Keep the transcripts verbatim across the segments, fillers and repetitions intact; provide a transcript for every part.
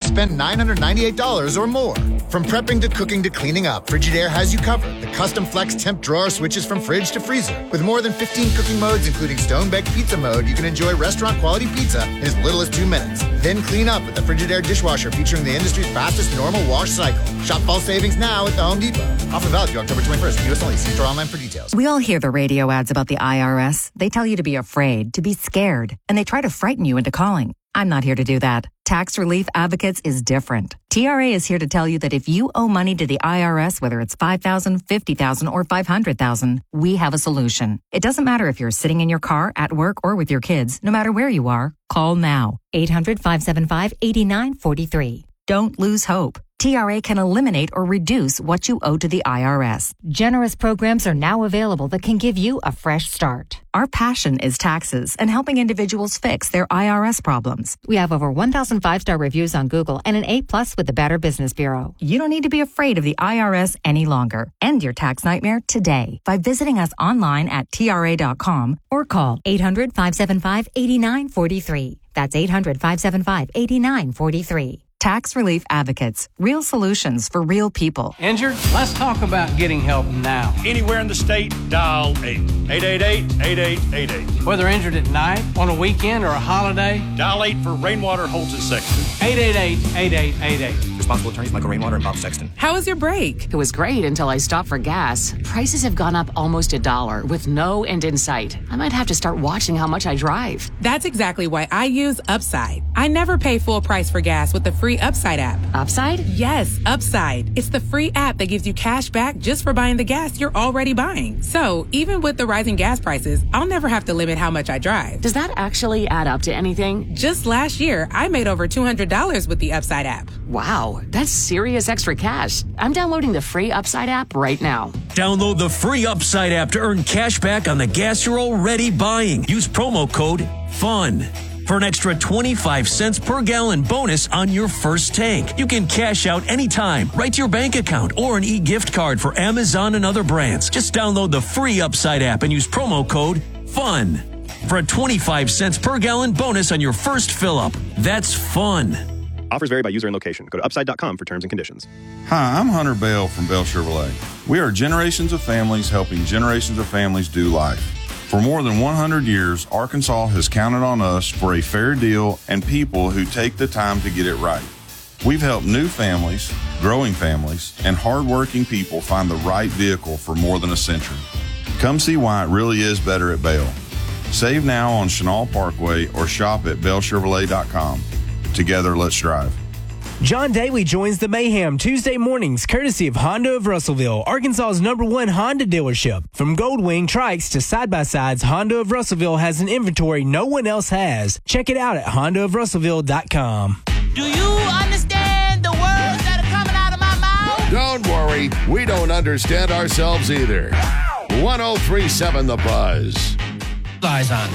spend nine hundred ninety-eight dollars or more. From prepping to cooking to cleaning up, Frigidaire has you covered. The custom flex temp drawer switches from fridge to freezer. With more than fifteen cooking modes, including stone-baked pizza mode, you can enjoy restaurant-quality pizza in as little as two minutes. Then clean up with the Frigidaire dishwasher featuring the industry's fastest normal wash cycle. Shop fall savings now at the Home Depot. Offer valid through October twenty-first. U S only. See store online for details. We all hear the radio ads about the I R S. They tell you to be afraid, to be scared, and they try to frighten you into calling. I'm not here to do that. Tax Relief Advocates is different. T R A is here to tell you that if you owe money to the I R S, whether it's five thousand dollars, fifty thousand dollars, or five hundred thousand dollars, we have a solution. It doesn't matter if you're sitting in your car, at work, or with your kids. No matter where you are, call now. eight hundred, five seven five, eight nine four three. Don't lose hope. T R A can eliminate or reduce what you owe to the I R S. Generous programs are now available that can give you a fresh start. Our passion is taxes and helping individuals fix their I R S problems. We have over one thousand five-star reviews on Google and an A plus with the Better Business Bureau. You don't need to be afraid of the I R S any longer. End your tax nightmare today by visiting us online at T R A dot com or call eight hundred, five seven five, eight nine four three. That's eight hundred, five seven five, eight nine four three. Tax Relief Advocates. Real solutions for real people. Injured? Let's talk about getting help now. Anywhere in the state, dial eight. eight eight eight, eight eight eight eight. Whether injured at night, on a weekend, or a holiday, dial eight for Rainwater Holton Sexton. eight eight eight, eight eight eight eight. Responsible attorneys Michael Rainwater and Bob Sexton. How was your break? It was great until I stopped for gas. Prices have gone up almost a dollar with no end in sight. I might have to start watching how much I drive. That's exactly why I use Upside. I never pay full price for gas with the free Upside app. Upside? Yes, Upside. It's the free app that gives you cash back just for buying the gas you're already buying. So even with the rising gas prices, I'll never have to limit how much I drive. Does that actually add up to anything? Just last year, I made over two hundred dollars with the Upside app. Wow, that's serious extra cash. I'm downloading the free Upside app right now. Download the free Upside app to earn cash back on the gas you're already buying. Use promo code FUN for an extra twenty-five cents per gallon bonus on your first tank. You can cash out anytime, right to your bank account, or an e-gift card for Amazon and other brands. Just download the free Upside app and use promo code FUN for a twenty-five cents per gallon bonus on your first fill-up. That's fun. Offers vary by user and location. Go to upside dot com for terms and conditions. Hi, I'm Hunter Bell from Bell Chevrolet. We are generations of families helping generations of families do life. For more than one hundred years, Arkansas has counted on us for a fair deal and people who take the time to get it right. We've helped new families, growing families, and hardworking people find the right vehicle for more than a century. Come see why it really is better at Bell. Save now on Chenal Parkway or shop at bell chevrolet dot com. Together, let's drive. John Daly joins the Mayhem Tuesday mornings, courtesy of Honda of Russellville, Arkansas's number one Honda dealership. From Goldwing trikes to side-by-sides, Honda of Russellville has an inventory no one else has. Check it out at honda of russellville dot com. Do you understand the words that are coming out of my mouth? Don't worry, we don't understand ourselves either. one oh three point seven The Buzz. Eyes on.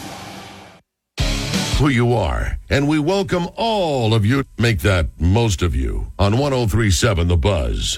Who you are, and we welcome all of you. Make that most of you on one oh three point seven The Buzz.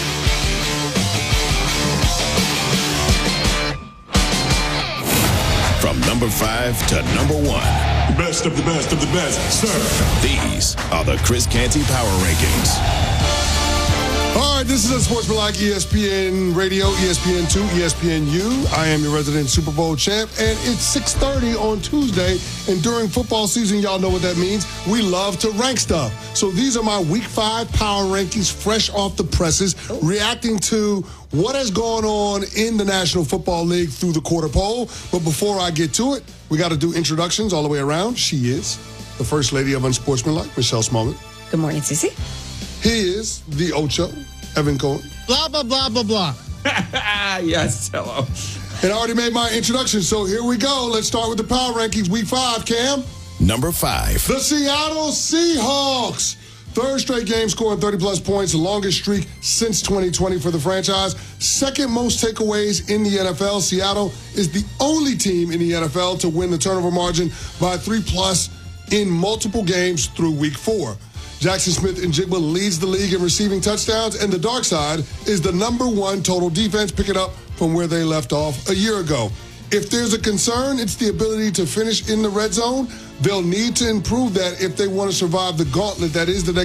From number five to number one. Best of the best of the best, sir. These are the Chris Canty Power Rankings. All right, this is a Sportsmanlike E S P N Radio, E S P N two, E S P N U. I am your resident Super Bowl champ, and it's six thirty on Tuesday. And during football season, y'all know what that means. We love to rank stuff. So these are my Week five Power Rankings, fresh off the presses, reacting to what has gone on in the National Football League through the quarter poll. But before I get to it, we got to do introductions all the way around. She is the First Lady of Unsportsmanlike, Michelle Smallman. Good morning, Cece. He is the Ocho, Evan Cohen. Blah, blah, blah, blah, blah. Yes, hello. And I already made my introduction, so here we go. Let's start with the Power Rankings, Week five, Cam. Number five. The Seattle Seahawks. Third straight game scoring thirty-plus points, the longest streak since twenty twenty for the franchise. Second most takeaways in the N F L. Seattle is the only team in the N F L to win the turnover margin by three-plus in multiple games through Week four. Jackson Smith and Jigba leads the league in receiving touchdowns, and the dark side is the number one total defense, picking up from where they left off a year ago. If there's a concern, it's the ability to finish in the red zone. They'll need to improve that if they want to survive the gauntlet that is the next